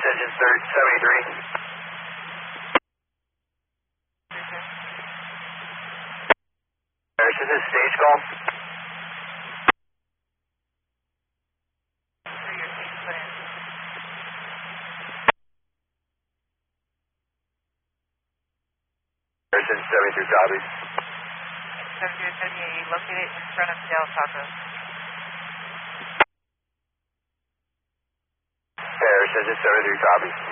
engine 73. Paris, is this stage call? Harrison, 73 copies. 7278, located in front of Del Taco. Harrison, 73 copies.